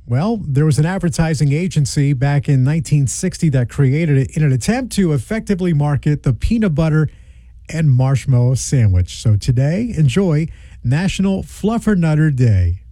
Well, there was an advertising agency back in 1960 that created it in an attempt to effectively market the peanut butter and marshmallow sandwich. So today, enjoy National Fluffernutter Day.